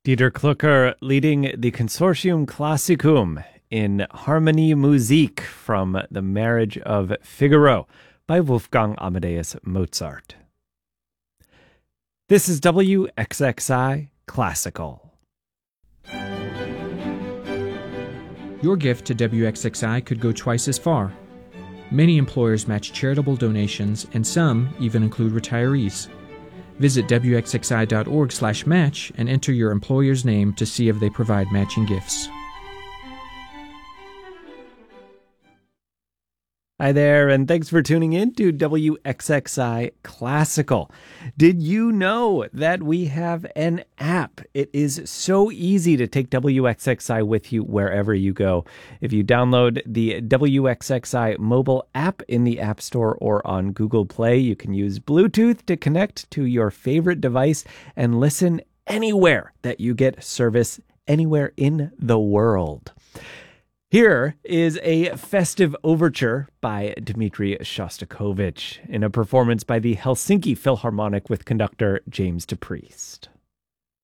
Dieter Klucker leading the Consortium Classicum in Harmonie Musik from The Marriage of Figaro by Wolfgang Amadeus Mozart. This is WXXI Classical. Your gift to WXXI could go twice as far. Many employers match charitable donations, and some even include retirees. Visit wxxi.org/match and enter your employer's name to see if they provide matching gifts. Hi there, and thanks for tuning in to WXXI Classical. Did you know that we have an app? It is so easy to take WXXI with you wherever you go. If you download the WXXI mobile app in the App Store or on Google Play, you can use Bluetooth to connect to your favorite device and listen anywhere that you get service, anywhere in the world. Here is a festive overture by Dmitri Shostakovich in a performance by the Helsinki Philharmonic with conductor James DePriest.